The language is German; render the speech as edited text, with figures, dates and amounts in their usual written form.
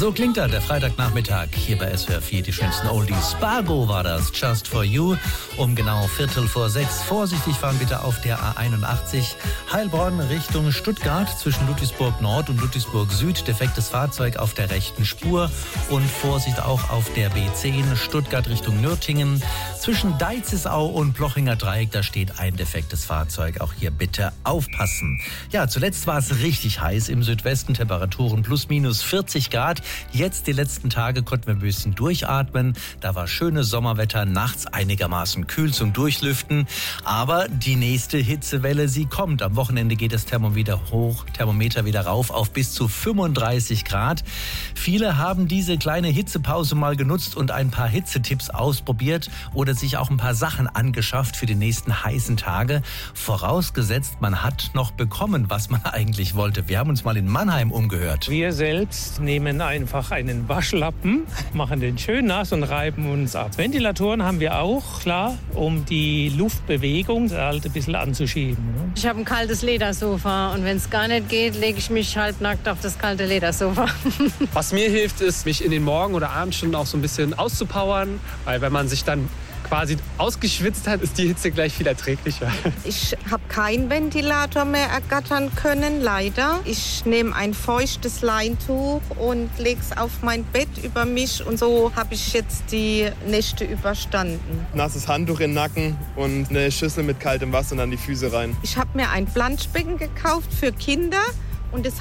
So klingt er, der Freitagnachmittag hier bei SWR 4, die schönsten Oldies. Spargo war das, Just for You, um genau 5:45. Vorsichtig fahren bitte auf der A81 Heilbronn Richtung Stuttgart zwischen Ludwigsburg Nord und Ludwigsburg Süd. Defektes Fahrzeug auf der rechten Spur und Vorsicht auch auf der B10 Stuttgart Richtung Nürtingen. Zwischen Deizisau und Blochinger Dreieck, da steht ein defektes Fahrzeug. Auch hier bitte aufpassen. Ja, zuletzt war es richtig heiß im Südwesten, Temperaturen plus minus 40 Grad. Jetzt die letzten Tage konnten wir ein bisschen durchatmen. Da war schönes Sommerwetter, nachts einigermaßen kühl zum Durchlüften. Aber die nächste Hitzewelle, sie kommt. Am Wochenende geht das Thermometer wieder rauf auf bis zu 35 Grad. Viele haben diese kleine Hitzepause mal genutzt und ein paar Hitzetipps ausprobiert oder sich auch ein paar Sachen angeschafft für die nächsten heißen Tage. Vorausgesetzt, man hat noch bekommen, was man eigentlich wollte. Wir haben uns mal in Mannheim umgehört. Wir selbst nehmen einfach einen Waschlappen, machen den schön nass und reiben uns ab. Ventilatoren haben wir auch, klar, um die Luftbewegung halt ein bisschen anzuschieben. Ich habe ein kaltes Ledersofa und wenn es gar nicht geht, lege ich mich halbnackt auf das kalte Ledersofa. Was mir hilft, ist, mich in den Morgen- oder Abendstunden auch so ein bisschen auszupowern, weil wenn man sich dann quasi ausgeschwitzt hat, ist die Hitze gleich viel erträglicher. Ich habe keinen Ventilator mehr ergattern können, leider. Ich nehme ein feuchtes Leintuch und lege es auf mein Bett über mich und so habe ich jetzt die Nächte überstanden. Nasses Handtuch in den Nacken und eine Schüssel mit kaltem Wasser und dann die Füße rein. Ich habe mir ein Planschbecken gekauft für Kinder und das